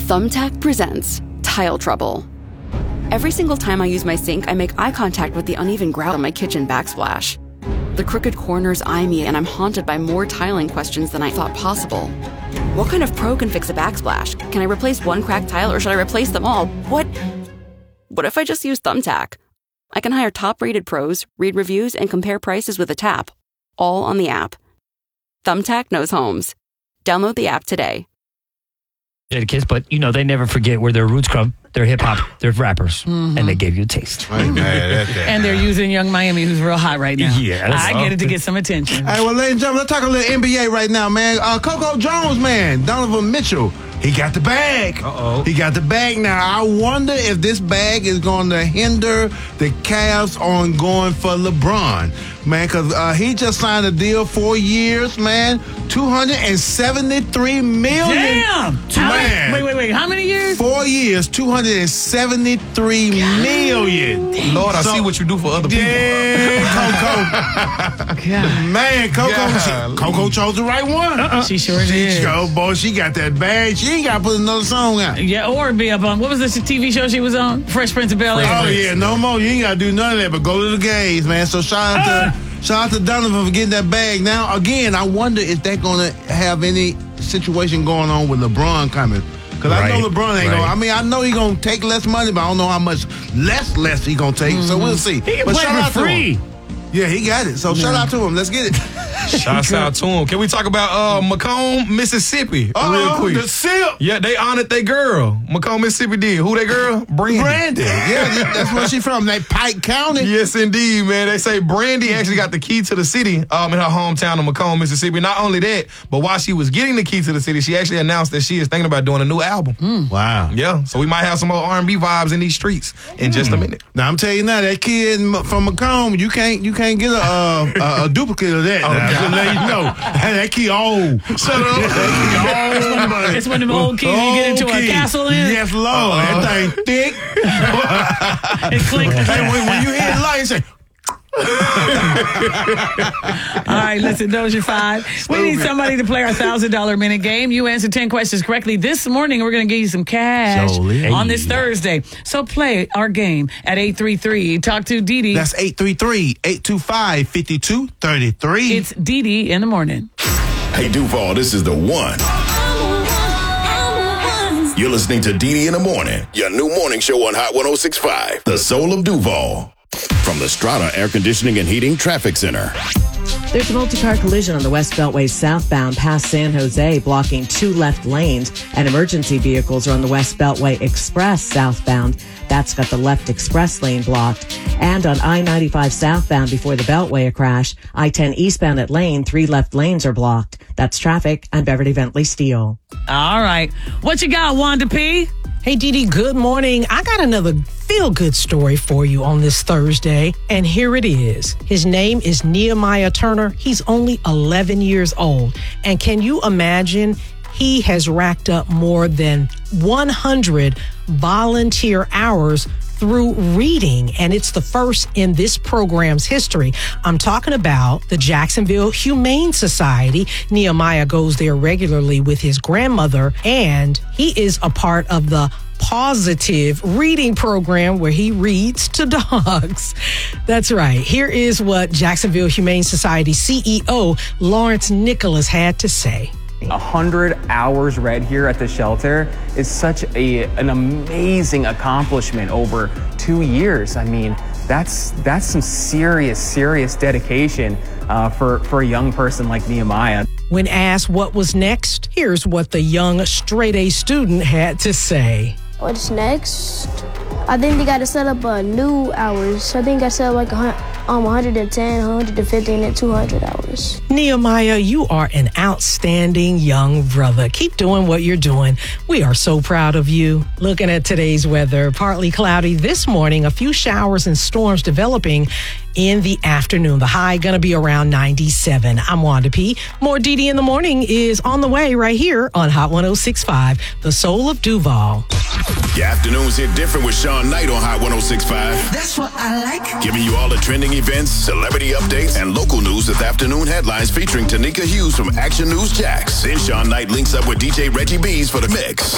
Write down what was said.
Thumbtack presents Tile Trouble. Every single time I use my sink, I make eye contact with the uneven grout on my kitchen backsplash. The crooked corners eye me, and I'm haunted by more tiling questions than I thought possible. What kind of pro can fix a backsplash? Can I replace one cracked tile, or should I replace them all? What if I just use Thumbtack? I can hire top-rated pros, read reviews, and compare prices with a tap, all on the app. Thumbtack knows homes. Download the app today. Kids, but they never forget where their roots come. They're hip hop, they're rappers, and they gave you a taste. And they're using Young Miami, who's real hot right now. Yeah, I get it to get some attention. Hey, well, ladies and gentlemen, let's talk a little NBA right now, man. Coco Jones, man, Donovan Mitchell, he got the bag. He got the bag now. I wonder if this bag is going to hinder the Cavs on going for LeBron, man, because he just signed a deal 4 years, man, $273 million. Damn! Man. Wait. How many years? 4 years, $273 million. Lord, I see what you do for other people. Yeah, Coco. Man, Coco chose the right one. She sure did. She got that bag. She ain't got to put another song out. Yeah, or be up on, what was this TV show she was on? Fresh Prince of Bel-Air. Oh, yeah, no more. You ain't got to do none of that, but go to the games, man. So shout out to Donovan for getting that bag. Now, again, I wonder if they're going to have any situation going on with LeBron coming. Because I know LeBron ain't going to. I mean, I know he's going to take less money, but I don't know how much less he's going to take. So we'll see. He can play for free. Yeah, he got it. So shout out to him. Let's get it. Shouts out to him. Can we talk about Macomb, Mississippi, real quick? The SIP. Yeah, they honored their girl. Macomb, Mississippi did. Who they girl? Brandy. Yeah, that's where she from. That Pike County. Yes, indeed, man. They say Brandy actually got the key to the city in her hometown of Macomb, Mississippi. Not only that, but while she was getting the key to the city, she actually announced that she is thinking about doing a new album. Wow. Yeah, so we might have some more R&B vibes in these streets in just a minute. Now, I'm telling you now, that kid from Macomb, you can't get a duplicate of that. Just let you know. That key old. Shut up. It's one of them old keys you get into a castle in. Yes, Lord. That thing thick. It clicks. Hey, when you hear the light, you say, all right, listen, Doja 5. We need somebody to play our $1,000 minute game. You answer 10 questions correctly. This morning, we're going to give you some cash on this Thursday. So play our game at 833. Talk to Dee Dee. That's 833-825-5233. It's Dee Dee in the morning. Hey, Duval, this is the one. You're listening to Dee Dee in the morning, your new morning show on Hot 106.5, The Soul of Duval. From the Strata Air Conditioning and Heating Traffic Center. There's a multi-car collision on the West Beltway southbound past San Jose, blocking 2 left lanes, and emergency vehicles are on the West Beltway Express southbound. That's got the left express lane blocked. And on I-95 southbound before the Beltway, a crash. I-10 eastbound at Lane, 3 left lanes are blocked. That's traffic. I'm Beverly Bentley Steele. All right. What you got, Wanda P? Hey, Dee Dee, good morning. I got another feel-good story for you on this Thursday, and here it is. His name is Nehemiah Turner. He's only 11 years old, and can you imagine? He has racked up more than 100 volunteer hours through reading, and it's the first in this program's history. I'm talking about the Jacksonville Humane Society. Nehemiah goes there regularly with his grandmother, and he is a part of the Positive reading program where he reads to dogs. That's right. Here is what Jacksonville Humane Society CEO Lawrence Nicholas had to say. 100 hours read here at the shelter is such an amazing accomplishment over 2 years. I mean, that's some serious dedication for a young person like Nehemiah. When asked what was next, here's what the young straight-A student had to say. What's next? I think they got to set up new hours. I think I set up like 110, 150, and then 200 hours. Nehemiah, you are an outstanding young brother. Keep doing what you're doing. We are so proud of you. Looking at today's weather, partly cloudy this morning, a few showers and storms developing in the afternoon. The high going to be around 97. I'm Wanda P. More Dee Dee in the morning is on the way right here on Hot 106.5, The Soul of Duval. Your afternoons hit different with Sean Knight on Hot 106.5. That's what I like. Giving you all the trending events, celebrity updates, and local news with afternoon headlines featuring Tanika Hughes from Action News Jax. Then Sean Knight links up with DJ Reggie B's for the mix.